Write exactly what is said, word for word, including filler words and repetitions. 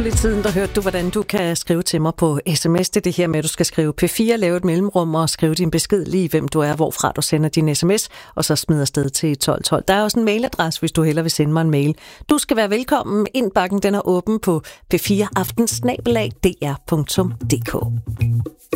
For lidt siden, der hørte du, hvordan du kan skrive til mig på sms. Det er det her med, at du skal skrive P fire, lave et mellemrum og skrive din besked lige, hvem du er, hvorfra du sender din sms, og så smider sted til tolv tolv. Der er også en mailadresse, hvis du hellere vil sende mig en mail. Du skal være velkommen. Indbakken den er åben på p fire aften snabel-a d r punktum d k.